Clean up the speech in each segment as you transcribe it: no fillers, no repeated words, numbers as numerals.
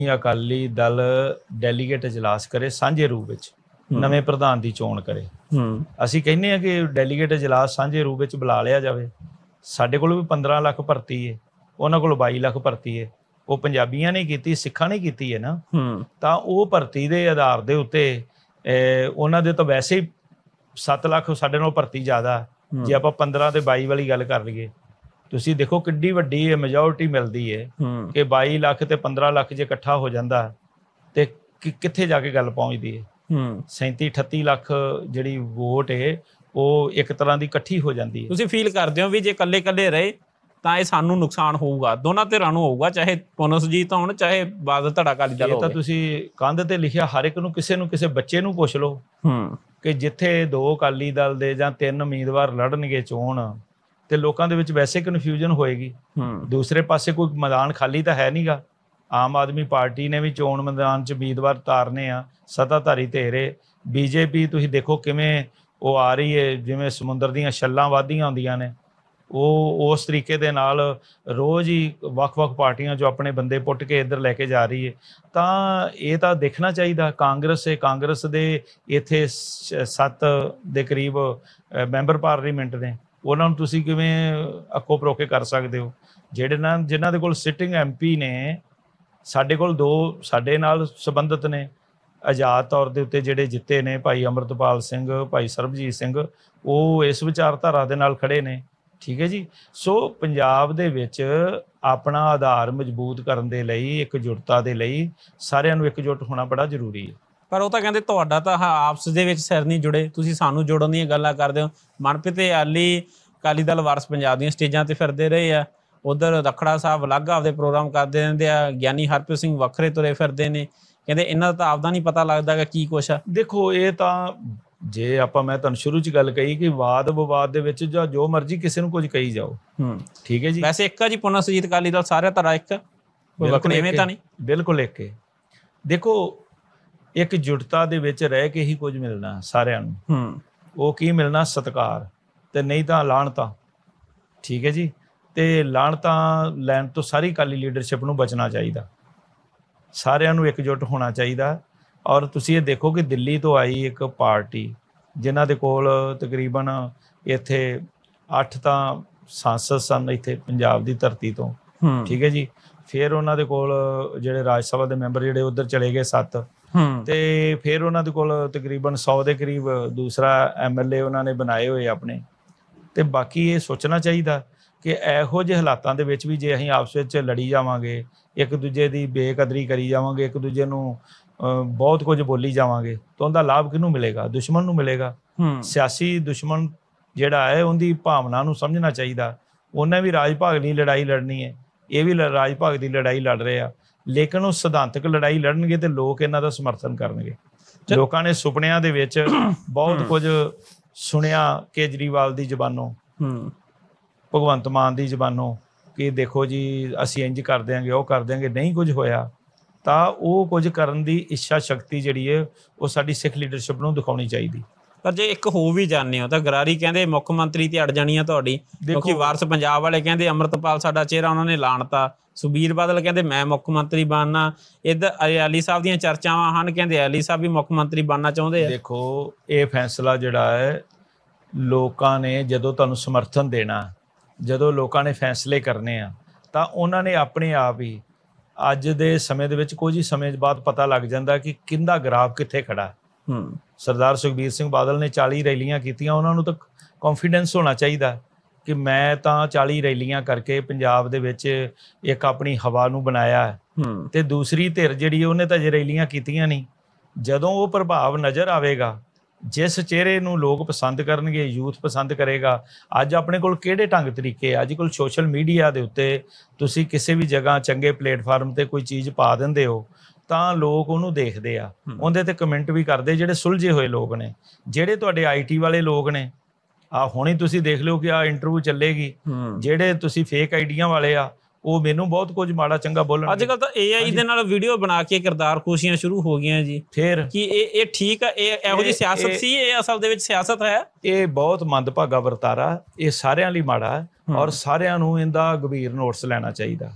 Akali Dal delegate ਇਜਲਾਸ ਕਰੇ ਸਾਂਝੇ ਰੂਪ ਵਿੱਚ, ਨਵੇਂ ਪ੍ਰਧਾਨ ਦੀ ਚੋਣ ਕਰੇ। ਅਸੀਂ ਕਹਿੰਦੇ ਹਾਂ ਕਿ ਡੈਲੀਗੇਟ ਇਜਲਾਸ ਸਾਂਝੇ ਰੂਪ ਵਿੱਚ ਬੁਲਾ ਲਿਆ ਜਾਵੇ। ਸਾਡੇ ਕੋਲ ਵੀ 15 ਲੱਖ ਭਰਤੀ ਹੈ, ਉਹਨਾਂ ਕੋਲ 22 ਲੱਖ ਭਰਤੀ ਹੈ। ਉਹ ਪੰਜਾਬੀਆਂ ਨੇ ਕੀਤੀ, ਸਿੱਖਾਂ ਨੇ ਕੀਤੀ ਹੈ ਨਾ। ਤਾਂ ਉਹ ਭਰਤੀ ਦੇ ਆਧਾਰ ਦੇ ਉੱਤੇ ਉਹਨਾਂ ਦੇ ਤਾਂ ਵੈਸੇ ਹੀ 7 ਲੱਖ ਸਾਡੇ ਨਾਲ ਭਰਤੀ ਜ਼ਿਆਦਾ। ਜੇ ਆਪਾਂ 15 ਤੇ 22 ਵਾਲੀ ਗੱਲ ਕਰ ਲਈਏ, ਤੁਸੀਂ ਦੇਖੋ ਕਿੱਡੀ ਵੱਡੀ ਮੈਜੋਰਿਟੀ ਮਿਲਦੀ ਹੈ ਕਿ 22 ਲੱਖ ਤੇ 15 ਲੱਖ ਜੇ ਇਕੱਠਾ ਹੋ ਜਾਂਦਾ ਤੇ ਕਿੱਥੇ ਜਾ ਕੇ ਗੱਲ ਪਹੁੰਚਦੀ ਹੈ। 37-38 ਲੱਖ ਜਿਹੜੀ ਵੋਟ ਹੈ ਉਹ ਇੱਕ ਤਰ੍ਹਾਂ ਦੀ ਇਕੱਠੀ ਹੋ ਜਾਂਦੀ ਹੈ। ਤੁਸੀਂ ਫੀਲ ਕਰਦੇ ਹੋ ਵੀ ਜੇ ਇਕੱਲੇ ਇਕੱਲੇ ਰਹੇ ਤਾਂ ਇਹ ਸਾਨੂੰ ਨੁਕਸਾਨ ਹੋਊਗਾ, ਦੋਨਾਂ ਧਿਰਾਂ ਨੂੰ ਹੋਊਗਾ, ਚਾਹੇ ਪੁਨਸਜੀਤ ਹੋਣ ਚਾਹੇ ਬਾਦਲ ਧੜਾ ਅਕਾਲੀ ਦਲ ਹੋਵੇ? ਤਾਂ ਤੁਸੀਂ ਕੰਧ ਤੇ ਲਿਖਿਆ ਹਰ ਇੱਕ ਨੂੰ, ਕਿਸੇ ਨੂੰ, ਕਿਸੇ ਬੱਚੇ ਨੂੰ ਪੁੱਛ ਲਓ ਕਿ ਜਿੱਥੇ 2 ਅਕਾਲੀ ਦਲ ਦੇ ਜਾਂ 3 ਉਮੀਦਵਾਰ ਲੜਨਗੇ ਚੋਣ ਤੇ ਲੋਕਾਂ ਦੇ ਵਿੱਚ ਵੈਸੇ ਕਨਫਿਊਜ਼ਨ ਹੋਏਗੀ। ਦੂਸਰੇ ਪਾਸੇ ਕੋਈ ਮੈਦਾਨ ਖਾਲੀ ਤਾਂ ਹੈ ਨਹੀਂਗਾ। ਆਮ ਆਦਮੀ ਪਾਰਟੀ ਨੇ ਵੀ ਚੋਣ ਮੈਦਾਨ 'ਚ ਉਮੀਦਵਾਰ ਤਾਰਨੇ ਆ, ਸੱਤਾਧਾਰੀ ਧਿਰੇ। ਬੀਜੇਪੀ ਤੁਸੀਂ ਦੇਖੋ ਕਿਵੇਂ ਉਹ ਆ ਰਹੀ ਹੈ, ਜਿਵੇਂ ਸਮੁੰਦਰ ਦੀਆਂ ਛੱਲਾਂ ਵੱਧਦੀਆਂ ਹੁੰਦੀਆਂ ਨੇ, ਉਹ ਉਸ ਤਰੀਕੇ ਦੇ ਨਾਲ ਰੋਜ਼ ਹੀ ਵੱਖ-ਵੱਖ ਪਾਰਟੀਆਂ 'ਚੋਂ ਆਪਣੇ ਬੰਦੇ ਪੁੱਟ ਕੇ ਇੱਧਰ ਲੈ ਕੇ ਜਾ ਰਹੀ ਹੈ। ਤਾਂ ਇਹ ਤਾਂ ਦੇਖਣਾ ਚਾਹੀਦਾ। ਕਾਂਗਰਸ ਦੇ ਇੱਥੇ 7 ਦੇ ਕਰੀਬ ਮੈਂਬਰ ਪਾਰਲੀਮੈਂਟ ਨੇ, ਉਹਨਾਂ ਨੂੰ ਤੁਸੀਂ ਕਿਵੇਂ ਅੱਖੋਂ ਪਰੋਖੇ ਕਰ ਸਕਦੇ ਹੋ? ਜਿਨ੍ਹਾਂ ਦੇ ਕੋਲ ਸਿਟਿੰਗ MP ਨੇ, ਸਾਡੇ ਕੋਲ 2 ਸਾਡੇ ਨਾਲ ਸੰਬੰਧਿਤ ਨੇ ਆਜ਼ਾਦ ਤੌਰ ਦੇ ਉੱਤੇ ਜਿਹੜੇ ਜਿੱਤੇ ਨੇ, ਭਾਈ ਅੰਮ੍ਰਿਤਪਾਲ ਸਿੰਘ, ਭਾਈ ਸਰਬਜੀਤ ਸਿੰਘ, ਉਹ ਇਸ ਵਿਚਾਰਧਾਰਾ ਦੇ ਨਾਲ ਖੜੇ ਨੇ। ਠੀਕ ਹੈ ਜੀ। ਸੋ ਪੰਜਾਬ ਦੇ ਵਿੱਚ ਆਪਣਾ ਆਧਾਰ ਮਜ਼ਬੂਤ ਕਰਨ ਦੇ ਲਈ, ਇਕਜੁੱਟਤਾ ਦੇ ਲਈ ਸਾਰਿਆਂ ਨੂੰ ਇਕਜੁੱਟ ਹੋਣਾ ਬੜਾ ਜ਼ਰੂਰੀ ਹੈ। ਪਰ ਉਹ ਤਾਂ ਕਹਿੰਦੇ ਤੁਹਾਡਾ ਤਾਂ ਆਪਸ ਦੇ ਵਿੱਚ ਸਿਰ ਨਹੀਂ ਜੁੜੇ, ਤੁਸੀਂ ਸਾਨੂੰ ਜੋੜਨ ਦੀਆਂ ਗੱਲਾਂ ਕਰਦੇ ਹੋ। ਮਨਪ੍ਰੀਤ ਆਲੀ ਅਕਾਲੀ ਦਲ ਵਾਰਸ ਪੰਜਾਬ ਦੀਆਂ ਸਟੇਜਾਂ ਤੇ ਫਿਰਦੇ ਰਹੇ ਆ, ਉਧਰ ਰਖੜਾ ਸਾਹਿਬ ਅਲੱਗ ਆਪਦੇ ਪ੍ਰੋਗਰਾਮ ਕਰਦੇ ਰਹਿੰਦੇ ਆ, ਗਿਆਨੀ ਹਰਪ੍ਰੀਤ ਸਿੰਘ ਵੱਖਰੇ ਤੁਰੇ ਫਿਰਦੇ ਨੇ। ਕਹਿੰਦੇ ਇਹਨਾਂ ਦਾ ਤਾਂ ਆਪਦਾ ਨਹੀਂ ਪਤਾ ਲੱਗਦਾ ਗਾ ਕੀ ਕੁਛ ਆ। ਦੇਖੋ ਇਹ ਤਾਂ ਜੇ ਮੈਂ ਤੁਹਾਨੂੰ ਸ਼ੁਰੂ 'ਚ ਗੱਲ ਕਹੀ ਕਿ ਵਾਦ ਵਿਵਾਦ ਦੇ ਵਿੱਚ ਜਾਂ ਜੋ ਮਰਜ਼ੀ ਕਿਸੇ ਨੂੰ ਕੁਝ ਕਹੀ ਜਾਓ। ਠੀਕ ਹੈ ਜੀ। ਵੈਸੇ ਇੱਕ ਆ ਜੀ ਪੁਨਸਜੀਤ ਅਕਾਲੀ ਦਲ, ਸਾਰੇ ਧੜਾ ਇੱਕ, ਇਵੇਂ ਤਾਂ ਨਹੀਂ? ਬਿਲਕੁਲ ਇੱਕ ਹੈ। ਦੇਖੋ ਇਕਜੁੱਟਤਾ ਦੇ ਵਿੱਚ ਰਹਿ ਕੇ ਹੀ ਕੁਝ ਮਿਲਣਾ ਸਾਰਿਆਂ ਨੂੰ। ਉਹ ਕੀ ਮਿਲਣਾ? ਸਤਿਕਾਰ, ਤੇ ਨਹੀਂ ਤਾਂ ਲਾਹਣਤਾਂ। ਠੀਕ ਹੈ ਜੀ। ਤੇ ਲਾਹਣਤਾਂ ਲੈਣ ਤੋਂ ਸਾਰੀ ਅਕਾਲੀ ਲੀਡਰਸ਼ਿਪ ਨੂੰ ਬਚਣਾ ਚਾਹੀਦਾ, ਸਾਰਿਆਂ ਨੂੰ ਇਕਜੁੱਟ ਹੋਣਾ ਚਾਹੀਦਾ। ਔਰ ਤੁਸੀਂ ਇਹ ਦੇਖੋ ਕਿ ਦਿੱਲੀ ਤੋਂ ਆਈ ਇੱਕ ਪਾਰਟੀ ਜਿਨ੍ਹਾਂ ਦੇ ਕੋਲ ਤਕਰੀਬਨ ਇੱਥੇ 8 ਤਾਂ ਸਾਂਸਦ ਸਨ ਇੱਥੇ ਪੰਜਾਬ ਦੀ ਧਰਤੀ ਤੋਂ। ਠੀਕ ਹੈ ਜੀ। ਫਿਰ ਉਹਨਾਂ ਦੇ ਕੋਲ ਜਿਹੜੇ ਰਾਜ ਸਭਾ ਦੇ ਮੈਂਬਰ ਜਿਹੜੇ ਉੱਧਰ ਚਲੇ ਗਏ 7, ਤੇ ਫਿਰ ਉਹਨਾਂ ਦੇ ਕੋਲ ਤਕਰੀਬਨ 100 ਦੇ ਕਰੀਬ ਦੂਸਰਾ MLA ਉਹਨਾਂ ਨੇ ਬਣਾਏ ਹੋਏ ਆਪਣੇ। ਤੇ ਬਾਕੀ ਇਹ ਸੋਚਣਾ ਚਾਹੀਦਾ ਕਿ ਇਹੋ ਜਿਹੇ ਹਾਲਾਤਾਂ ਦੇ ਵਿੱਚ ਵੀ ਜੇ ਅਸੀਂ ਆਪਸ ਵਿੱਚ ਲੜੀ ਜਾਵਾਂਗੇ, ਇੱਕ ਦੂਜੇ ਦੀ ਬੇਕਦਰੀ ਕਰੀ ਜਾਵਾਂਗੇ, ਇੱਕ ਦੂਜੇ ਨੂੰ ਬਹੁਤ ਕੁਝ ਬੋਲੀ ਜਾਵਾਂਗੇ, ਤਾਂ ਉਹਦਾ ਲਾਭ ਕਿਹਨੂੰ ਮਿਲੇਗਾ? ਦੁਸ਼ਮਣ ਨੂੰ ਮਿਲੇਗਾ। ਸਿਆਸੀ ਦੁਸ਼ਮਣ ਜਿਹੜਾ ਹੈ ਉਹਦੀ ਭਾਵਨਾ ਨੂੰ ਸਮਝਣਾ ਚਾਹੀਦਾ। ਉਹਨੇ ਵੀ ਰਾਜ ਭਾਗ ਦੀ ਲੜਾਈ ਲੜਨੀ ਹੈ, ਇਹ ਵੀ ਰਾਜ ਭਾਗ ਦੀ ਲੜਾਈ ਲੜ ਰਹੇ ਆ, ਲੇਕਿਨ ਉਹ ਸਿਧਾਂਤਕ ਲੜਾਈ ਲੜਨਗੇ ਤੇ ਲੋਕ ਇਹਨਾਂ ਦਾ ਸਮਰਥਨ ਕਰਨਗੇ। ਲੋਕਾਂ ਨੇ ਸੁਪਨਿਆਂ ਦੇ ਵਿੱਚ ਬਹੁਤ ਕੁਝ ਸੁਣਿਆ ਕੇਜਰੀਵਾਲ ਦੀ ਜ਼ਬਾਨੋਂ, ਭਗਵੰਤ ਮਾਨ ਦੀ ਜ਼ਬਾਨੋਂ ਕਿ ਦੇਖੋ ਜੀ ਅਸੀਂ ਇੰਝ ਕਰ ਦਿਆਂਗੇ, ਉਹ ਕਰ ਦਿਆਂਗੇ। ਨਹੀਂ ਕੁਝ ਹੋਇਆ। ਤਾਂ ਉਹ ਕੁਝ ਕਰਨ ਦੀ ਇੱਛਾ ਸ਼ਕਤੀ ਜਿਹੜੀ ਹੈ ਉਹ ਸਾਡੀ ਸਿੱਖ ਲੀਡਰਸ਼ਿਪ ਨੂੰ ਦਿਖਾਉਣੀ ਚਾਹੀਦੀ। ਪਰ ਜੇ ਇੱਕ ਹੋ ਵੀ ਜਾਂਦੇ ਹੋ ਤਾਂ ਗਰਾਰੀ ਕਹਿੰਦੇ ਮੁੱਖ ਮੰਤਰੀ ਤੇ ਅੜ ਜਾਣੀ ਆ ਤੁਹਾਡੀ, ਕਿਉਂਕਿ ਵਾਰਸ ਪੰਜਾਬ ਵਾਲੇ ਕਹਿੰਦੇ ਅੰਮ੍ਰਿਤਪਾਲ ਸਾਡਾ ਚਿਹਰਾ, ਉਹਨਾਂ ਨੇ ਲਾਣਤਾ। ਸੁਖਬੀਰ ਬਾਦਲ ਕਹਿੰਦੇ ਮੈਂ ਮੁੱਖ ਮੰਤਰੀ ਬਣਨਾ। ਇੱਧਰ ਅਲੀ ਸਾਹਿਬ ਦੀਆਂ ਚਰਚਾਵਾਂ ਹਨ, ਕਹਿੰਦੇ ਅਲੀ ਸਾਹਿਬ ਵੀ ਮੁੱਖ ਮੰਤਰੀ ਬਣਨਾ ਚਾਹੁੰਦੇ ਆ। ਦੇਖੋ ਇਹ ਫੈਸਲਾ ਜਿਹੜਾ ਹੈ ਲੋਕਾਂ ਨੇ ਜਦੋਂ ਤੁਹਾਨੂੰ ਸਮਰਥਨ ਦੇਣਾ, ਜਦੋਂ ਲੋਕਾਂ ਨੇ ਫੈਸਲੇ ਕਰਨੇ ਆ, ਤਾਂ ਉਹਨਾਂ ਨੇ ਆਪਣੇ ਆਪ ਹੀ ਅੱਜ ਦੇ ਸਮੇਂ ਦੇ ਵਿੱਚ ਕੁਝ ਹੀ ਸਮੇਂ ਬਾਅਦ ਪਤਾ ਲੱਗ ਜਾਂਦਾ ਕਿ ਕਿਹਦਾ ਗ੍ਰਾਫ ਕਿੱਥੇ ਖੜਾ। ਸਰਦਾਰ ਸੁਖਬੀਰ ਸਿੰਘ ਬਾਦਲ ਨੇ 40 ਰੈਲੀਆਂ ਕੀਤੀਆਂ, ਉਹਨਾਂ ਨੂੰ ਤਾਂ ਕੌਨਫੀਡੈਂਸ ਹੋਣਾ ਚਾਹੀਦਾ ਕਿ ਮੈਂ ਤਾਂ 40 ਰੈਲੀਆਂ ਕਰਕੇ ਪੰਜਾਬ ਦੇ ਵਿੱਚ ਇੱਕ ਆਪਣੀ ਹਵਾ ਨੂੰ ਬਣਾਇਆ। ਤੇ ਦੂਸਰੀ ਧਿਰ ਜਿਹੜੀ ਉਹਨੇ ਤਾਂ ਜੇ ਰੈਲੀਆਂ ਕੀਤੀਆਂ ਨਹੀਂ। ਜਦੋਂ ਉਹ ਪ੍ਰਭਾਵ ਨਜ਼ਰ ਆਵੇਗਾ, ਜਿਸ ਚਿਹਰੇ ਨੂੰ ਲੋਕ ਪਸੰਦ ਕਰਨਗੇ, ਯੂਥ ਪਸੰਦ ਕਰੇਗਾ। ਅੱਜ ਆਪਣੇ ਕੋਲ ਕਿਹੜੇ ਢੰਗ ਤਰੀਕੇ, ਅੱਜ ਕੋਲ ਸੋਸ਼ਲ ਮੀਡੀਆ ਦੇ ਉੱਤੇ ਤੁਸੀਂ ਕਿਸੇ ਵੀ ਜਗ੍ਹਾ ਚੰਗੇ ਪਲੇਟਫਾਰਮ ਤੇ ਕੋਈ ਚੀਜ਼ ਪਾ ਦਿੰਦੇ ਹੋ ਤਾਂ ਲੋਕ ਉਹਨੂੰ ਦੇਖਦੇ ਆ, ਉਹਦੇ ਤੇ ਕਮੈਂਟ ਵੀ ਕਰਦੇ। ਜਿਹੜੇ ਸੁਲਝੇ ਹੋਏ ਲੋਕ ਨੇ, ਜਿਹੜੇ ਤੁਹਾਡੇ IT ਵਾਲੇ ਲੋਕ ਨੇ, ਆ ਹੁਣੇ ਤੁਸੀਂ ਦੇਖ ਲਿਓ ਕਿ ਆ ਇੰਟਰਵਿਊ ਚੱਲੇਗੀ, ਜਿਹੜੇ ਤੁਸੀਂ ਫੇਕ ਆਈਡੀਆਂ ਵਾਲੇ ਆ ਉਹ ਮੈਨੂੰ ਬਹੁਤ ਕੁਝ ਮਾੜਾ ਚੰਗਾ ਬੋਲਣ। ਅੱਜ ਕੱਲ ਤਾਂ AI ਦੇ ਨਾਲ ਵੀਡੀਓ ਬਣਾ ਕੇ ਕਿਰਦਾਰ ਖੁਸ਼ੀਆਂ ਸ਼ੁਰੂ ਹੋ ਗਈਆਂ ਜੀ। ਫਿਰ ਕੀ ਇਹ ਠੀਕ ਆ? ਇਹ ਇਹੋ ਜਿਹੀ ਸਿਆਸਤ ਸੀ? ਇਹ ਅਸਲ ਦੇ ਵਿੱਚ ਸਿਆਸਤ ਹੈ? ਇਹ ਬਹੁਤ ਮੰਦਭਾਗਾ ਵਰਤਾਰਾ, ਇਹ ਸਾਰਿਆਂ ਲਈ ਮਾੜਾ ਹੈ ਔਰ ਸਾਰਿਆਂ ਨੂੰ ਇਹਦਾ ਗੰਭੀਰ ਨੋਟਿਸ ਲੈਣਾ ਚਾਹੀਦਾ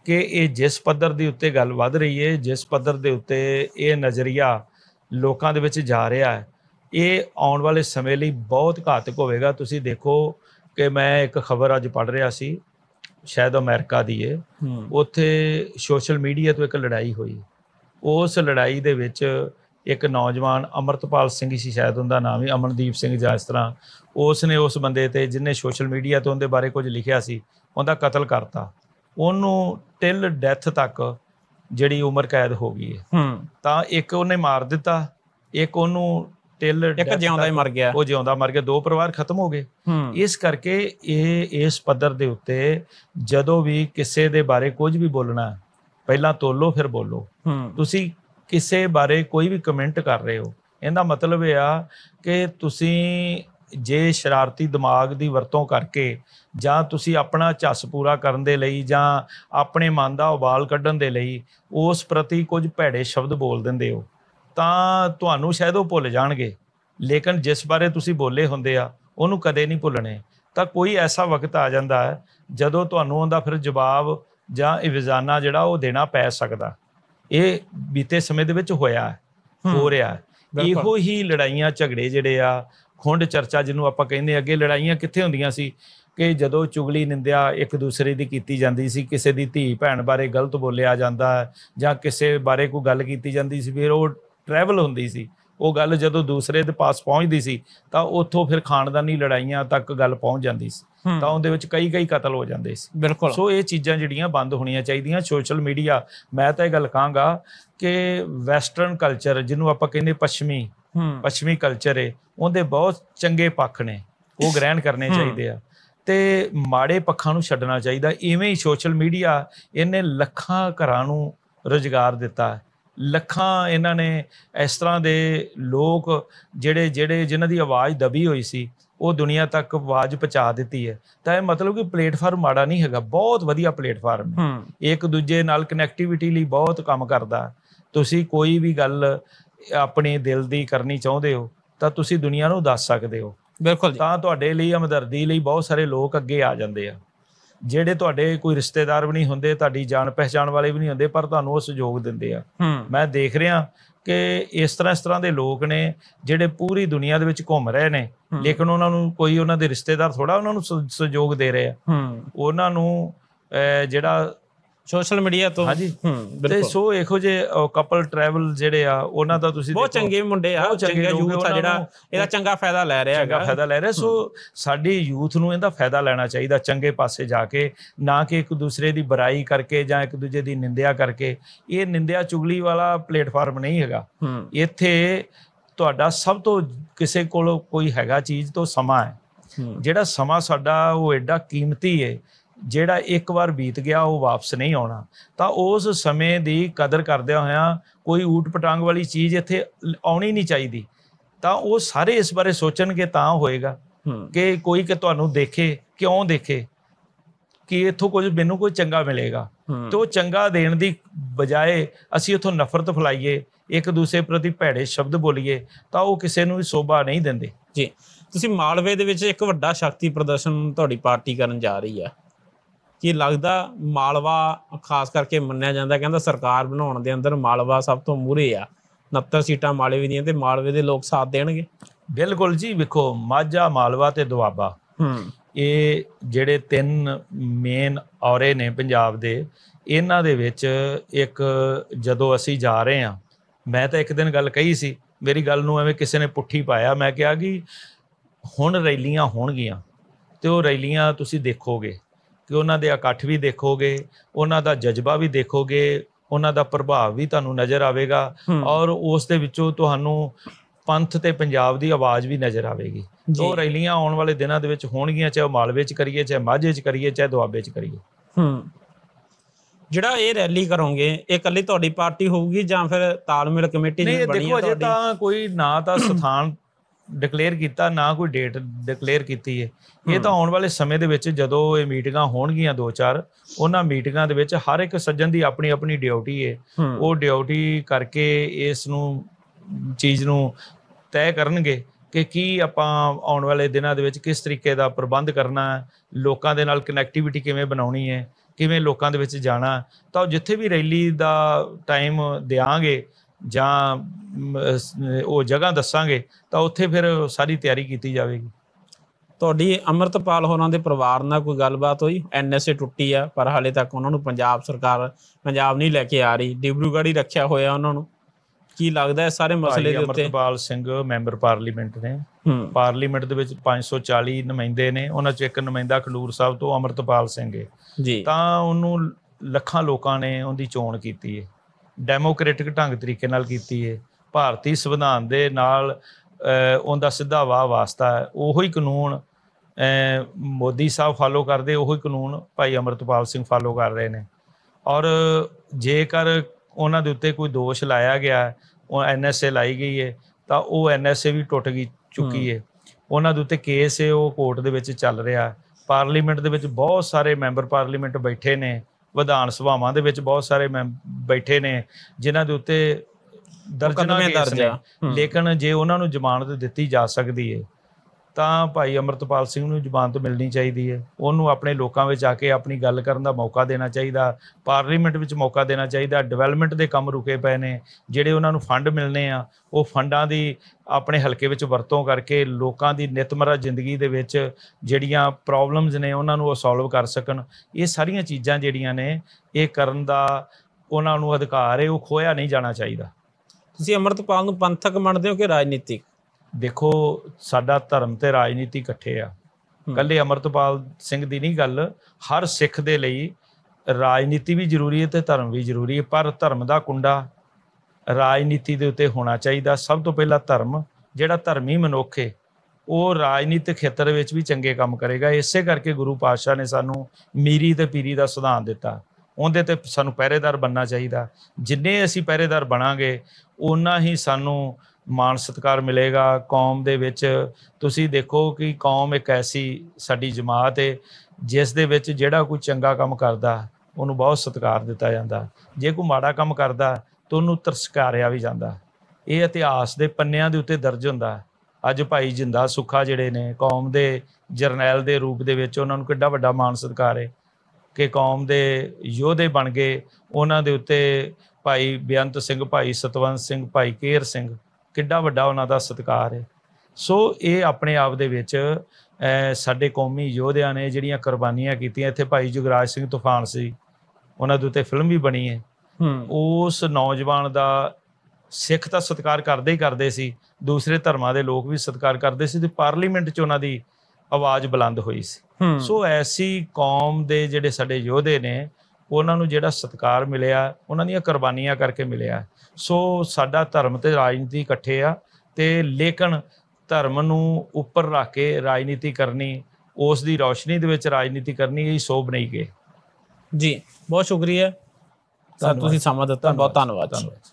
ਕਿ ਇਹ ਜਿਸ ਪੱਧਰ ਦੇ ਉੱਤੇ ਗੱਲ ਵੱਧ ਰਹੀ ਹੈ, ਜਿਸ ਪੱਧਰ ਦੇ ਉੱਤੇ ਇਹ ਨਜ਼ਰੀਆ ਲੋਕਾਂ ਦੇ ਵਿੱਚ ਜਾ ਰਿਹਾ ਹੈ, ਇਹ ਆਉਣ ਵਾਲੇ ਸਮੇਂ ਲਈ ਬਹੁਤ ਘਾਤਕ ਹੋਵੇਗਾ। ਤੁਸੀਂ ਦੇਖੋ ਕਿ ਮੈਂ ਇੱਕ ਖਬਰ ਅੱਜ ਪੜ੍ਹ ਰਿਹਾ ਸੀ, ਸ਼ਾਇਦ ਅਮਰੀਕਾ ਦੀ ਹੈ, ਉੱਥੇ ਸੋਸ਼ਲ ਮੀਡੀਆ ਤੋਂ ਇੱਕ ਲੜਾਈ ਹੋਈ। ਉਸ ਲੜਾਈ ਦੇ ਵਿੱਚ ਇੱਕ ਨੌਜਵਾਨ ਅਮਰਤਪਾਲ ਸਿੰਘ ਸੀ, ਸ਼ਾਇਦ ਉਹਦਾ ਨਾਮ ਹੀ ਅਮਨਦੀਪ ਸਿੰਘ ਜਾਂ ਇਸ ਤਰ੍ਹਾਂ, ਉਸ ਨੇ ਉਸ ਬੰਦੇ ਤੇ ਜਿਹਨੇ ਸੋਸ਼ਲ ਮੀਡੀਆ ਤੋਂ ਉਹਦੇ ਬਾਰੇ ਕੁਝ ਲਿਖਿਆ ਸੀ ਉਹਦਾ ਕਤਲ ਕਰਤਾ। ਉਹਨੂੰ ਟਿਲ ਡੈਥ ਤੱਕ ਜਿਹੜੀ ਉਮਰ ਕੈਦ ਹੋ ਗਈ ਹੈ। ਤਾਂ ਇੱਕ ਉਹਨੇ ਮਾਰ ਦਿੱਤਾ, ਇੱਕ ਉਹਨੂੰ ਇੱਕ ਜਿਉਂਦਾ ਹੀ ਮਰ ਗਿਆ, ਉਹ ਜਿਉਂਦਾ ਮਰ ਗਿਆ, ਦੋ ਪਰਿਵਾਰ ਖਤਮ ਹੋ ਗਏ। ਇਸ ਕਰਕੇ ਇਸ ਪੱਧਰ ਦੇ ਉੱਤੇ ਜਦੋਂ ਵੀ ਕਿਸੇ ਦੇ ਬਾਰੇ ਕੁਝ ਵੀ ਬੋਲਣਾ, ਪਹਿਲਾਂ ਤੋਲੋ ਫਿਰ ਬੋਲੋ। ਤੁਸੀਂ ਕਿਸੇ ਬਾਰੇ ਕੋਈ ਵੀ ਕਮੈਂਟ ਕਰ ਰਹੇ ਹੋ, ਇਹਦਾ ਮਤਲਬ ਇਹ ਆ ਕਿ ਤੁਸੀਂ ਜੇ ਸ਼ਰਾਰਤੀ ਦਿਮਾਗ ਦੀ ਵਰਤੋਂ ਕਰਕੇ ਜਾਂ ਤੁਸੀਂ ਆਪਣਾ ਝੱਸ ਪੂਰਾ ਕਰਨ ਦੇ ਲਈ ਜਾਂ ਆਪਣੇ ਮਨ ਦਾ ਉਬਾਲ ਕੱਢਣ ਦੇ ਲਈ ਉਸ ਪ੍ਰਤੀ ਕੁਝ ਭੈੜੇ ਸ਼ਬਦ ਬੋਲ ਦਿੰਦੇ ਹੋ, ਤਾਂ ਤੁਹਾਨੂੰ ਸ਼ਾਇਦ ਉਹ ਭੁੱਲ ਜਾਣਗੇ, ਲੇਕਿਨ ਜਿਸ ਬਾਰੇ ਤੁਸੀਂ ਬੋਲੇ ਹੁੰਦੇ ਆ ਉਹਨੂੰ ਕਦੇ ਨਹੀਂ ਭੁੱਲਣੇ। ਤਾਂ ਕੋਈ ਐਸਾ ਵਕਤ ਆ ਜਾਂਦਾ ਹੈ ਜਦੋਂ ਤੁਹਾਨੂੰ ਉਹਦਾ ਫਿਰ ਜਵਾਬ ਜਾਂ ਇਵਜ਼ਾਨਾ ਜਿਹੜਾ ਉਹ ਦੇਣਾ ਪੈ ਸਕਦਾ। ਇਹ ਬੀਤੇ ਸਮੇਂ ਦੇ ਵਿੱਚ ਹੋਇਆ ਹੈ, ਹੋ ਰਿਹਾ ਹੈ। ਇਹੋ ਹੀ ਲੜਾਈਆਂ ਝਗੜੇ ਜਿਹੜੇ ਆ, ਖੁੰਡ ਚਰਚਾ ਜਿਹਨੂੰ ਆਪਾਂ ਕਹਿੰਦੇ, ਅੱਗੇ ਲੜਾਈਆਂ ਕਿੱਥੇ ਹੁੰਦੀਆਂ ਸੀ ਕਿ ਜਦੋਂ ਚੁਗਲੀ ਨਿੰਦਿਆ ਇੱਕ ਦੂਸਰੇ ਦੀ ਕੀਤੀ ਜਾਂਦੀ ਸੀ, ਕਿਸੇ ਦੀ ਧੀ ਭੈਣ ਬਾਰੇ ਗਲਤ ਬੋਲਿਆ ਜਾਂਦਾ ਜਾਂ ਕਿਸੇ ਬਾਰੇ ਕੋਈ ਗੱਲ ਕੀਤੀ ਜਾਂਦੀ ਸੀ, ਫਿਰ ਉਹ ਟਰੈਵਲ ਹੁੰਦੀ ਸੀ, ਉਹ ਗੱਲ ਜਦੋਂ ਦੂਸਰੇ ਦੇ ਪਾਸ ਪਹੁੰਚਦੀ ਸੀ ਤਾਂ ਉੱਥੋਂ ਫਿਰ ਖਾਨਦਾਨੀ ਲੜਾਈਆਂ ਤੱਕ ਗੱਲ ਪਹੁੰਚ ਜਾਂਦੀ ਸੀ, ਤਾਂ ਉਹਦੇ ਵਿੱਚ ਕਈ ਕਤਲ ਹੋ ਜਾਂਦੇ ਸੀ। ਬਿਲਕੁਲ। ਸੋ ਇਹ ਚੀਜ਼ਾਂ ਜਿਹੜੀਆਂ ਬੰਦ ਹੋਣੀਆਂ ਚਾਹੀਦੀਆਂ। ਸੋਸ਼ਲ ਮੀਡੀਆ, ਮੈਂ ਤਾਂ ਇਹ ਗੱਲ ਕਹਾਂਗਾ ਕਿ ਵੈਸਟਰਨ ਕਲਚਰ ਜਿਹਨੂੰ ਆਪਾਂ ਕਹਿੰਦੇ ਪੱਛਮੀ ਕਲਚਰ ਹੈ, ਉਹਦੇ ਬਹੁਤ ਚੰਗੇ ਪੱਖ ਨੇ, ਉਹ ਗ੍ਰਹਿਣ ਕਰਨੇ ਚਾਹੀਦੇ ਆ ਤੇ ਮਾੜੇ ਪੱਖਾਂ ਨੂੰ ਛੱਡਣਾ ਚਾਹੀਦਾ। ਇਵੇਂ ਹੀ ਸੋਸ਼ਲ ਮੀਡੀਆ ਇਹਨੇ ਲੱਖਾਂ ਘਰਾਂ ਨੂੰ ਰੁਜ਼ਗਾਰ ਦਿੱਤਾ, ਲੱਖਾਂ ਇਹਨਾਂ ਨੇ ਇਸ ਤਰ੍ਹਾਂ ਦੇ ਲੋਕ ਜਿਨ੍ਹਾਂ ਦੀ ਆਵਾਜ਼ ਦਬੀ ਹੋਈ ਸੀ ਉਹ ਦੁਨੀਆ ਤੱਕ ਆਵਾਜ਼ ਪਹੁੰਚਾ ਦਿੱਤੀ ਹੈ। ਤਾਂ ਇਹ ਮਤਲਬ ਕਿ ਪਲੇਟਫਾਰਮ ਮਾੜਾ ਨਹੀਂ ਹੈਗਾ, ਬਹੁਤ ਵਧੀਆ ਪਲੇਟਫਾਰਮ ਹੈ, ਇੱਕ ਦੂਜੇ ਨਾਲ ਕਨੈਕਟੀਵਿਟੀ ਲਈ ਬਹੁਤ ਕੰਮ ਕਰਦਾ। ਤੁਸੀਂ ਕੋਈ ਵੀ ਗੱਲ ਆਪਣੇ ਦਿਲ ਦੀ ਕਰਨੀ ਚਾਹੁੰਦੇ ਹੋ ਤਾਂ ਤੁਸੀਂ ਦੁਨੀਆ ਨੂੰ ਦੱਸ ਸਕਦੇ ਹੋ। ਬਿਲਕੁਲ ਜੀ। ਤਾਂ ਤੁਹਾਡੇ ਲਈ ਹਮਦਰਦੀ ਲਈ ਬਹੁਤ ਸਾਰੇ ਲੋਕ ਅੱਗੇ ਆ ਜਾਂਦੇ ਆ, ਜਿਹੜੇ ਤੁਹਾਡੇ ਕੋਈ ਰਿਸ਼ਤੇਦਾਰ ਵੀ ਨਹੀਂ ਹੁੰਦੇ, ਤੁਹਾਡੀ ਜਾਣ ਪਹਿਚਾਣ ਵਾਲੇ ਵੀ ਨਹੀਂ ਹੁੰਦੇ, ਪਰ ਤੁਹਾਨੂੰ ਉਹ ਸਹਿਯੋਗ ਦਿੰਦੇ ਆ। ਮੈਂ ਦੇਖ ਰਿਹਾ ਕਿ ਇਸ ਤਰ੍ਹਾਂ ਦੇ ਲੋਕ ਨੇ ਜਿਹੜੇ ਪੂਰੀ ਦੁਨੀਆ ਦੇ ਵਿੱਚ ਘੁੰਮ ਰਹੇ ਨੇ, ਲੇਕਿਨ ਉਹਨਾਂ ਨੂੰ ਕੋਈ ਉਹਨਾਂ ਦੇ ਰਿਸ਼ਤੇਦਾਰ ਥੋੜਾ ਉਹਨਾਂ ਨੂੰ ਸਹਿਯੋਗ ਦੇ ਰਹੇ ਆ। ਉਹਨਾਂ ਨੂੰ ਜਿਹੜਾ ਸੋਸ਼ਲ ਮੀਡੀਆ ਤੋਂ, ਹਾਂਜੀ, ਤੇ ਸੋ ਇਹੋ ਜਿਹੇ ਕਪਲ ਟਰੈਵਲ ਜਿਹੜੇ ਆ ਉਹਨਾਂ ਦਾ ਤੁਸੀਂ ਬਹੁਤ ਚੰਗੇ ਮੁੰਡੇ ਆ, ਚੰਗਾ ਯੂਥ ਆ ਜਿਹੜਾ ਇਹਦਾ ਚੰਗਾ ਫਾਇਦਾ ਲੈ ਰਿਹਾ। ਸੋ ਸਾਡੀ ਯੂਥ ਨੂੰ ਇਹਦਾ ਫਾਇਦਾ ਲੈਣਾ ਚਾਹੀਦਾ, ਚੰਗੇ ਪਾਸੇ ਜਾ ਕੇ, ਨਾ ਕਿ ਇੱਕ ਦੂਸਰੇ ਦੀ ਬੁਰਾਈ ਕਰਕੇ ਜਾਂ ਇੱਕ ਦੂਜੇ ਦੀ ਨਿੰਦਿਆ ਕਰਕੇ। ਇਹ ਨਿੰਦਿਆ ਚੁਗਲੀ ਵਾਲਾ ਪਲੇਟਫਾਰਮ ਨਹੀਂ ਹੈਗਾ। ਇੱਥੇ ਤੁਹਾਡਾ ਸਭ ਤੋਂ ਕਿਸੇ ਕੋਲ ਕੋਈ ਹੈਗਾ ਚੀਜ਼ ਤੋਂ ਸਮਾਂ ਹੈ, ਜਿਹੜਾ ਸਮਾਂ ਸਾਡਾ ਉਹ ਐਡਾ ਕੀਮਤੀ ਹੈ, ਜਿਹੜਾ ਇੱਕ ਵਾਰ ਬੀਤ ਗਿਆ ਉਹ ਵਾਪਸ ਨਹੀਂ ਆਉਣਾ। ਤਾਂ ਉਸ ਸਮੇਂ ਦੀ ਕਦਰ ਕਰਦਿਆਂ ਹੋਇਆਂ ਕੋਈ ਊਟ ਪਟਾਂਗ ਵਾਲੀ ਚੀਜ਼ ਇੱਥੇ ਆਉਣੀ ਨਹੀਂ ਚਾਹੀਦੀ। ਤਾਂ ਉਹ ਸਾਰੇ ਇਸ ਬਾਰੇ ਸੋਚਣਗੇ ਤਾਂ ਹੋਏਗਾ ਕਿ ਕੋਈ ਕਿ ਤੁਹਾਨੂੰ ਦੇਖੇ, ਕਿਉਂ ਦੇਖੇ, ਕਿ ਇੱਥੋਂ ਕੁਝ ਮੈਨੂੰ ਕੋਈ ਚੰਗਾ ਮਿਲੇਗਾ। ਤੇ ਉਹ ਚੰਗਾ ਦੇਣ ਦੀ ਬਜਾਏ ਅਸੀਂ ਉੱਥੋਂ ਨਫ਼ਰਤ ਫੈਲਾਈਏ, ਇੱਕ ਦੂਸਰੇ ਪ੍ਰਤੀ ਭੈੜੇ ਸ਼ਬਦ ਬੋਲੀਏ, ਤਾਂ ਉਹ ਕਿਸੇ ਨੂੰ ਵੀ ਸ਼ੋਭਾ ਨਹੀਂ ਦਿੰਦੇ। ਜੀ, ਤੁਸੀਂ ਮਾਲਵੇ ਦੇ ਵਿੱਚ ਇੱਕ ਵੱਡਾ ਸ਼ਕਤੀ ਪ੍ਰਦਰਸ਼ਨ ਤੁਹਾਡੀ ਪਾਰਟੀ ਕਰਨ ਜਾ ਰਹੀ ਹੈ, ਕੀ ਲੱਗਦਾ ਮਾਲਵਾ ਖਾਸ ਕਰਕੇ ਮੰਨਿਆ ਜਾਂਦਾ, ਕਹਿੰਦਾ ਸਰਕਾਰ ਬਣਾਉਣ ਦੇ ਅੰਦਰ ਮਾਲਵਾ ਸਭ ਤੋਂ ਮੂਹਰੇ ਆ, 69 ਸੀਟਾਂ ਮਾਲਵੇ ਦੀਆਂ, ਤੇ ਮਾਲਵੇ ਦੇ ਲੋਕ ਸਾਥ ਦੇਣਗੇ? ਬਿਲਕੁਲ ਜੀ। ਵੇਖੋ, ਮਾਝਾ, ਮਾਲਵਾ ਤੇ ਦੁਆਬਾ, ਇਹ ਜਿਹੜੇ ਤਿੰਨ ਮੇਨ ਔਰੇ ਨੇ ਪੰਜਾਬ ਦੇ, ਇਹਨਾਂ ਦੇ ਵਿੱਚ ਇੱਕ ਜਦੋਂ ਅਸੀਂ ਜਾ ਰਹੇ ਹਾਂ, ਮੈਂ ਤਾਂ ਇੱਕ ਦਿਨ ਗੱਲ ਕਹੀ ਸੀ, ਮੇਰੀ ਗੱਲ ਨੂੰ ਐਵੇਂ ਕਿਸੇ ਨੇ ਪੁੱਠੀ ਪਾਇਆ। ਮੈਂ ਕਿਹਾ ਕਿ ਹੁਣ ਰੈਲੀਆਂ ਹੋਣਗੀਆਂ ਤੇ ਉਹ ਰੈਲੀਆਂ ਤੁਸੀਂ ਦੇਖੋਗੇ ਕਿ ਉਹਨਾਂ ਦੇ ਇਕੱਠ ਵੀ ਦੇਖੋਗੇ, ਉਹਨਾਂ ਦਾ ਜਜ਼ਬਾ ਵੀ ਦੇਖੋਗੇ, ਉਹਨਾਂ ਦਾ ਪ੍ਰਭਾਵ ਵੀ ਤੁਹਾਨੂੰ ਨਜ਼ਰ ਆਵੇਗਾ, ਔਰ ਉਸ ਦੇ ਵਿੱਚੋਂ ਤੁਹਾਨੂੰ ਪੰਥ ਤੇ ਪੰਜਾਬ ਦੀ ਆਵਾਜ਼ ਵੀ ਨਜ਼ਰ ਆਵੇਗੀ। ਉਹ ਰੈਲੀਆਂ ਆਉਣ ਵਾਲੇ ਦਿਨਾਂ ਦੇ ਵਿੱਚ ਹੋਣਗੀਆਂ, ਚਾਹੇ ਉਹ ਮਾਲਵੇ 'ਚ ਕਰੀਏ, ਚਾਹੇ ਮਾਝੇ 'ਚ ਕਰੀਏ, ਚਾਹੇ ਦੁਆਬੇ 'ਚ ਕਰੀਏ। ਜਿਹੜਾ ਇਹ ਰੈਲੀ ਕਰੋਗੇ, ਇਹ ਇਕੱਲੀ ਤੁਹਾਡੀ ਪਾਰਟੀ ਹੋਊਗੀ ਜਾਂ ਫਿਰ ਤਾਲਮੇਲ ਕਮੇਟੀ ਬਣੀ ਹੈ? ਦੇਖੋ, ਅਜੇ ਤਾਂ ਕੋਈ ਨਾ ਤਾਂ ਸਥਾਨ ਡਿਕਲੇਅਰ ਕੀਤਾ, ਨਾ ਕੋਈ ਡੇਟ ਡਿਕਲੇਅਰ ਕੀਤੀ ਹੈ। ਇਹ ਤਾਂ ਆਉਣ ਵਾਲੇ ਸਮੇਂ ਦੇ ਵਿੱਚ ਜਦੋਂ ਇਹ ਮੀਟਿੰਗਾਂ ਹੋਣਗੀਆਂ 2-4, ਉਹਨਾਂ ਮੀਟਿੰਗਾਂ ਦੇ ਵਿੱਚ ਹਰ ਇੱਕ ਸੱਜਣ ਦੀ ਆਪਣੀ ਆਪਣੀ ਡਿਊਟੀ ਹੈ, ਉਹ ਡਿਊਟੀ ਕਰਕੇ ਇਸ ਨੂੰ ਚੀਜ਼ ਨੂੰ ਤੈਅ ਕਰਨਗੇ ਕਿ ਕੀ ਆਪਾਂ ਆਉਣ ਵਾਲੇ ਦਿਨਾਂ ਦੇ ਵਿੱਚ ਕਿਸ ਤਰੀਕੇ ਦਾ ਪ੍ਰਬੰਧ ਕਰਨਾ ਹੈ, ਲੋਕਾਂ ਦੇ ਨਾਲ ਕਨੈਕਟੀਵਿਟੀ ਕਿਵੇਂ ਬਣਾਉਣੀ ਹੈ, ਕਿਵੇਂ ਲੋਕਾਂ ਦੇ ਵਿੱਚ ਜਾਣਾ, ਤਾਂ ਉਹ ਜਿੱਥੇ ਵੀ ਰੈਲੀ ਦਾ ਟਾਈਮ ਦਿਆਂਗੇ ਜਾਂ ਉਹ ਜਗ੍ਹਾ ਦੱਸਾਂਗੇ ਤਾਂ ਉੱਥੇ ਫਿਰ ਸਾਰੀ ਤਿਆਰੀ ਕੀਤੀ ਜਾਵੇਗੀ। ਤੁਹਾਡੀ ਅੰਮ੍ਰਿਤਪਾਲ ਹੋਰਾਂ ਦੇ ਪਰਿਵਾਰ ਨਾਲ ਕੋਈ ਗੱਲਬਾਤ ਹੋਈ? NSA ਟੁੱਟੀ ਆ ਪਰ ਹਾਲੇ ਤੱਕ ਉਹਨਾਂ ਨੂੰ ਪੰਜਾਬ ਸਰਕਾਰ ਪੰਜਾਬ ਨਹੀਂ ਲੈ ਕੇ ਆ ਰਹੀ, ਡਿਬਰੂਗੜ੍ਹ ਹੀ ਰੱਖਿਆ ਹੋਇਆ ਉਹਨਾਂ ਨੂੰ। ਕੀ ਲੱਗਦਾ ਹੈ ਸਾਰੇ ਮਸਲੇ ਦੇ ਉੱਤੇ? ਅੰਮ੍ਰਿਤਪਾਲ ਸਿੰਘ ਮੈਂਬਰ ਪਾਰਲੀਮੈਂਟ ਨੇ, ਪਾਰਲੀਮੈਂਟ ਦੇ ਵਿੱਚ 540 ਨੁਮਾਇੰਦੇ ਨੇ, ਉਹਨਾਂ 'ਚ ਇੱਕ ਨੁਮਾਇੰਦਾ ਖਡੂਰ ਸਾਹਿਬ ਤੋਂ ਅੰਮ੍ਰਿਤਪਾਲ ਸਿੰਘ ਹੈ ਜੀ, ਤਾਂ ਉਹਨੂੰ ਲੱਖਾਂ ਲੋਕਾਂ ਨੇ ਉਹਦੀ ਚੋਣ ਕੀਤੀ ਹੈ, ਡੈਮੋਕ੍ਰੈਟਿਕ ਢੰਗ ਤਰੀਕੇ ਨਾਲ ਕੀਤੀ ਹੈ, ਭਾਰਤੀ ਸੰਵਿਧਾਨ ਦੇ ਨਾਲ ਉਹਦਾ ਸਿੱਧਾ ਵਾਸਤਾ ਹੈ। ਉਹੋ ਹੀ ਕਾਨੂੰਨ ਮੋਦੀ ਸਾਹਿਬ ਫਾਲੋ ਕਰਦੇ, ਉਹੋ ਹੀ ਕਾਨੂੰਨ ਭਾਈ ਅੰਮ੍ਰਿਤਪਾਲ ਸਿੰਘ ਫਾਲੋ ਕਰ ਰਹੇ ਨੇ। ਔਰ ਜੇਕਰ ਉਹਨਾਂ ਦੇ ਉੱਤੇ ਕੋਈ ਦੋਸ਼ ਲਾਇਆ ਗਿਆ, ਉਹ NSA ਲਾਈ ਗਈ ਹੈ, ਤਾਂ ਉਹ NSA ਵੀ ਟੁੱਟ ਚੁੱਕੀ ਹੈ। ਉਹਨਾਂ ਦੇ ਉੱਤੇ ਕੇਸ ਹੈ, ਉਹ ਕੋਰਟ ਦੇ ਵਿੱਚ ਚੱਲ ਰਿਹਾ। ਪਾਰਲੀਮੈਂਟ ਦੇ ਵਿੱਚ ਬਹੁਤ ਸਾਰੇ ਮੈਂਬਰ ਪਾਰਲੀਮੈਂਟ ਬੈਠੇ ਨੇ, ਵਿਧਾਨ ਸਭਾਵਾਂ ਦੇ ਵਿੱਚ ਬਹੁਤ ਸਾਰੇ ਬੈਠੇ ਨੇ ਜਿਨ੍ਹਾਂ ਦੇ ਉੱਤੇ ਦਰਜਨਾਂ ਕੇਸ ਨੇ, ਲੇਕਿਨ ਜੇ ਉਹਨਾਂ ਨੂੰ ਜ਼ਮਾਨਤ ਦਿੱਤੀ ਜਾ ਸਕਦੀ ਹੈ ਤਾਂ ਭਾਈ ਅੰਮ੍ਰਿਤਪਾਲ ਸਿੰਘ ਨੂੰ ਜ਼ਮਾਨਤ ਮਿਲਣੀ ਚਾਹੀਦੀ ਹੈ। ਉਹਨੂੰ ਆਪਣੇ ਲੋਕਾਂ ਵਿੱਚ ਆ ਕੇ ਆਪਣੀ ਗੱਲ ਕਰਨ ਦਾ ਮੌਕਾ ਦੇਣਾ ਚਾਹੀਦਾ, ਪਾਰਲੀਮੈਂਟ ਵਿੱਚ ਮੌਕਾ ਦੇਣਾ ਚਾਹੀਦਾ। ਡਿਵੈਲਪਮੈਂਟ ਦੇ ਕੰਮ ਰੁਕੇ ਪਏ ਨੇ, ਜਿਹੜੇ ਉਹਨਾਂ ਨੂੰ ਫੰਡ ਮਿਲਣੇ ਆ, ਉਹ ਫੰਡਾਂ ਦੀ ਆਪਣੇ ਹਲਕੇ ਵਿੱਚ ਵਰਤੋਂ ਕਰਕੇ ਲੋਕਾਂ ਦੀ ਨਿਤਮਰਾ ਜ਼ਿੰਦਗੀ ਦੇ ਵਿੱਚ ਜਿਹੜੀਆਂ ਪ੍ਰੋਬਲਮਸ ਨੇ ਉਹਨਾਂ ਨੂੰ ਉਹ ਸੋਲਵ ਕਰ ਸਕਣ। ਇਹ ਸਾਰੀਆਂ ਚੀਜ਼ਾਂ ਜਿਹੜੀਆਂ ਨੇ ਇਹ ਕਰਨ ਦਾ ਉਹਨਾਂ ਨੂੰ ਅਧਿਕਾਰ ਹੈ, ਉਹ ਖੋਇਆ ਨਹੀਂ ਜਾਣਾ ਚਾਹੀਦਾ। ਤੁਸੀਂ ਅੰਮ੍ਰਿਤਪਾਲ ਨੂੰ ਪੰਥਕ ਮੰਨਦੇ ਹੋ ਕਿ ਰਾਜਨੀਤਿਕ? ਦੇਖੋ, ਸਾਡਾ ਧਰਮ ਤੇ ਰਾਜਨੀਤੀ ਇਕੱਠੇ ਆ, ਇਕੱਲੇ ਅੰਮ੍ਰਿਤਪਾਲ ਸਿੰਘ ਦੀ ਨਹੀਂ ਗੱਲ। ਹਰ ਸਿੱਖ ਦੇ ਲਈ ਰਾਜਨੀਤੀ ਵੀ ਜ਼ਰੂਰੀ ਹੈ ਤੇ ਧਰਮ ਵੀ ਜ਼ਰੂਰੀ ਹੈ, ਪਰ ਧਰਮ ਦਾ ਕੁੰਡਾ ਰਾਜਨੀਤੀ ਦੇ ਉੱਤੇ ਹੋਣਾ ਚਾਹੀਦਾ। ਸਭ ਤੋਂ ਪਹਿਲਾਂ ਧਰਮ, ਜਿਹੜਾ ਧਰਮੀ ਮਨੁੱਖ ਹੈ ਉਹ ਰਾਜਨੀਤਿਕ ਖੇਤਰ ਵਿੱਚ ਵੀ ਚੰਗੇ ਕੰਮ ਕਰੇਗਾ। ਇਸੇ ਕਰਕੇ ਗੁਰੂ ਪਾਤਸ਼ਾਹ ਨੇ ਸਾਨੂੰ ਮੀਰੀ ਤੇ ਪੀਰੀ ਦਾ ਸਿਧਾਂਤ ਦਿੱਤਾ, ਉਹਦੇ ਤੇ ਸਾਨੂੰ ਪਹਿਰੇਦਾਰ ਬਣਨਾ ਚਾਹੀਦਾ। ਜਿੰਨੇ ਅਸੀਂ ਪਹਿਰੇਦਾਰ ਬਣਾਂਗੇ ਓਨਾ ਹੀ ਸਾਨੂੰ ਮਾਣ ਸਤਿਕਾਰ ਮਿਲੇਗਾ ਕੌਮ ਦੇ ਵਿੱਚ। ਤੁਸੀਂ ਦੇਖੋ ਕਿ ਕੌਮ ਇੱਕ ਐਸੀ ਸਾਡੀ ਜਮਾਤ ਹੈ ਜਿਸ ਦੇ ਵਿੱਚ ਜਿਹੜਾ ਕੋਈ ਚੰਗਾ ਕੰਮ ਕਰਦਾ ਉਹਨੂੰ ਬਹੁਤ ਸਤਿਕਾਰ ਦਿੱਤਾ ਜਾਂਦਾ, ਜੇ ਕੋਈ ਮਾੜਾ ਕੰਮ ਕਰਦਾ ਤਾਂ ਉਹਨੂੰ ਤਿਰਸਕਾਰਿਆ ਵੀ ਜਾਂਦਾ। ਇਹ ਇਤਿਹਾਸ ਦੇ ਪੰਨਿਆਂ ਦੇ ਉੱਤੇ ਦਰਜ ਹੁੰਦਾ। ਅੱਜ ਭਾਈ ਜਿੰਦਾ ਸੁੱਖਾ ਜਿਹੜੇ ਨੇ ਕੌਮ ਦੇ ਜਰਨੈਲ ਦੇ ਰੂਪ ਦੇ ਵਿੱਚ, ਉਹਨਾਂ ਨੂੰ ਕਿੱਡਾ ਵੱਡਾ ਮਾਣ ਸਤਿਕਾਰ ਹੈ ਕਿ ਕੌਮ ਦੇ ਯੋਧੇ ਬਣ ਗਏ। ਉਹਨਾਂ ਦੇ ਉੱਤੇ ਭਾਈ ਬੇਅੰਤ ਸਿੰਘ, ਭਾਈ ਸਤਵੰਤ ਸਿੰਘ, ਭਾਈ ਕੇਰ ਸਿੰਘ, ਕਿੱਡਾ ਵੱਡਾ ਉਹਨਾਂ ਦਾ ਸਤਿਕਾਰ ਹੈ। ਸੋ ਇਹ ਆਪਣੇ ਆਪ ਦੇ ਵਿੱਚ ਸਾਡੇ ਕੌਮੀ ਯੋਧਿਆਂ ਨੇ ਜਿਹੜੀਆਂ ਕੁਰਬਾਨੀਆਂ ਕੀਤੀਆਂ। ਇੱਥੇ ਭਾਈ ਜੁਗਰਾਜ ਸਿੰਘ ਤੂਫਾਨ ਸੀ, ਉਹਨਾਂ ਦੇ ਉੱਤੇ ਫਿਲਮ ਵੀ ਬਣੀ ਹੈ। ਉਸ ਨੌਜਵਾਨ ਦਾ ਸਿੱਖ ਤਾਂ ਸਤਿਕਾਰ ਕਰਦੇ ਹੀ ਕਰਦੇ ਸੀ, ਦੂਸਰੇ ਧਰਮਾਂ ਦੇ ਲੋਕ ਵੀ ਸਤਿਕਾਰ ਕਰਦੇ ਸੀ ਤੇ ਪਾਰਲੀਮੈਂਟ 'ਚ ਉਹਨਾਂ ਦੀ ਆਵਾਜ਼ ਬੁਲੰਦ ਹੋਈ ਸੀ। ਸੋ ਐਸੀ ਕੌਮ ਦੇ ਜਿਹੜੇ ਸਾਡੇ ਯੋਧੇ ਨੇ ਉਹਨਾਂ ਨੂੰ ਜਿਹੜਾ ਸਤਿਕਾਰ ਮਿਲਿਆ ਉਹਨਾਂ ਦੀਆਂ ਕੁਰਬਾਨੀਆਂ ਕਰਕੇ ਮਿਲਿਆ। ਸੋ ਸਾਡਾ ਧਰਮ ਤੇ ਰਾਜਨੀਤੀ ਇਕੱਠੇ ਆ, ਤੇ ਲੇਕਿਨ ਧਰਮ ਨੂੰ ਉੱਪਰ ਰੱਖ ਕੇ ਰਾਜਨੀਤੀ ਕਰਨੀ, ਉਸ ਦੀ ਰੌਸ਼ਨੀ ਦੇ ਵਿੱਚ ਰਾਜਨੀਤੀ ਕਰਨੀ, ਇਹ ਸੋਭ ਨਹੀਂ ਗਏ। ਜੀ ਬਹੁਤ ਸ਼ੁਕਰੀਆ ਸਰ, ਤੁਸੀਂ ਸਮਾਂ ਦਿੱਤਾ, ਬਹੁਤ ਧੰਨਵਾਦ।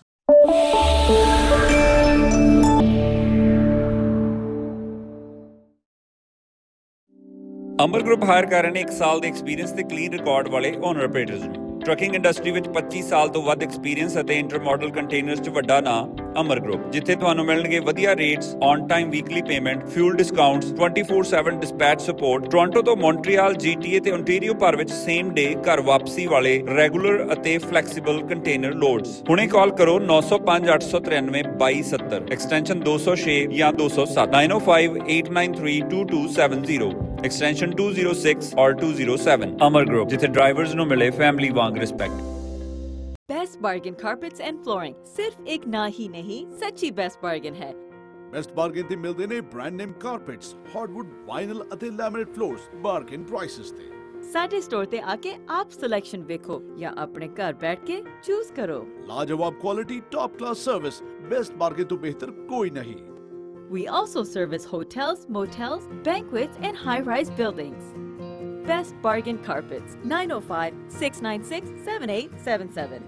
ਅਮਰ ਗਰੁੱਪ ਹਾਇਰ ਕਰ ਰਹੇ ਨੇ 1 ਸਾਲ ਦੇ ਐਕਸਪੀਰੀਅੰਸ ਤੇ ਕਲੀਨ ਰਿਕਾਰਡ ਵਾਲੇ ਓਨਰ ਆਪਰੇਟਰਸ ਨੂੰ। ਟਰੱਕਿੰਗ ਇੰਡਸਟਰੀ ਵਿੱਚ 25 ਸਾਲ ਤੋਂ ਵੱਧ ਐਕਸਪੀਰੀਅੰਸ ਅਤੇ ਇੰਟਰਮੋਡਲ ਕੰਟੇਨਰਸ 'ਚ ਵੱਡਾ ਨਾਮ ਅਮਰ ਗਰੁੱਪ, ਜਿੱਥੇ ਤੁਹਾਨੂੰ ਮਿਲਣਗੇ ਵਧੀਆ rates, on time weekly payment, fuel discounts, 24/7 dispatch support. Toronto ਤੋਂ ਮੌਂਟਰੀਅਲ, GTA ਤੇ ਓਨਟਾਰੀਓ ਭਰ ਵਿੱਚ ਸੇਮ ਡੇ ਘਰ ਵਾਪਸੀ ਵਾਲੇ ਰੈਗੂਲਰ ਅਤੇ ਫਲੈਕਸੀਬਲ ਕੰਟੇਨਰ ਲੋਡਸ। ਹੁਣੇ ਕਾਲ ਕਰੋ 905 893 2270, ਐਕਸਟੈਂਸ਼ਨ 206 ਜਾਂ 207, 9058932270, extension 206 or 207। Amar Group, जिथे ड्राइवर्स नु मिले family Wang respect. Best bargain carpets and flooring सिर्फ एक ना ही नहीं, सच्ची बेस्ट बार्गेन है। बेस्ट बार्गेन ते मिलदे ने brand name carpets, hardwood, vinyl ਅਤੇ ਲੈਮੀਨੇਟ ਫਲੋਰਸ ਬਾਰਗੇਨ ਪ੍ਰਾਈਸਸ ਤੇ। ਸਾਡੇ ਸਟੋਰ ਤੇ ਆ ਕੇ ਆਪ ਸਿਲੈਕਸ਼ਨ ਵੇਖੋ ਜਾਂ ਆਪਣੇ ਘਰ ਬੈਠ ਕੇ ਚੂਜ਼ ਕਰੋ। ਲਾਜਵਾਬ quality, top class service, best bargain ਤੋਂ ਬਿਹਤਰ ਕੋਈ ਨਹੀਂ। We also service hotels, motels, banquets and high-rise buildings. Best Bargain Carpets, 905-696-7877.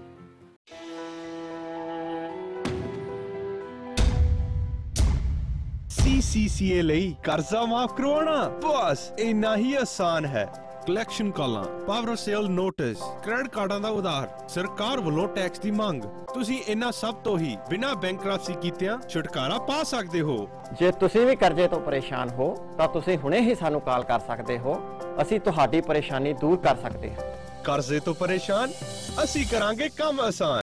CCCA ਲਈ ਕਰਜ਼ਾ ਮਾਫ ਕਰਵਾਉਣਾ ਬਸ ਇੰਨਾ ਹੀ ਆਸਾਨ ਹੈ। ਕਲੈਕਸ਼ਨ ਕਾਲਾਂ, ਪਾਵਰ ਸੇਲ ਨੋਟਿਸ, ਕ੍ਰੈਡਿਟ ਕਾਰਡਾਂ ਦਾ ਉਧਾਰ, ਸਰਕਾਰ ਵੱਲੋਂ ਟੈਕਸ ਦੀ ਮੰਗ, ਤੁਸੀਂ ਇਹਨਾਂ ਸਭ ਤੋਂ ਹੀ ਬਿਨਾਂ ਬੈਂਕਰਪਸੀ ਕੀਤਿਆਂ ਛੁਟਕਾਰਾ ਪਾ ਸਕਦੇ ਹੋ। ਜੇ ਤੁਸੀਂ ਵੀ ਕਰਜ਼ੇ ਤੋਂ ਪਰੇਸ਼ਾਨ ਹੋ ਤਾਂ ਤੁਸੀਂ ਹੁਣੇ ਹੀ ਸਾਨੂੰ ਕਾਲ ਕਰ ਸਕਦੇ ਹੋ, ਅਸੀਂ ਤੁਹਾਡੀ ਪਰੇਸ਼ਾਨੀ ਦੂਰ ਕਰ ਸਕਦੇ ਹਾਂ। ਕਰਜ਼ੇ ਤੋਂ ਪਰੇਸ਼ਾਨ, ਅਸੀਂ ਕਰਾਂਗੇ ਕੰਮ ਆਸਾਨ।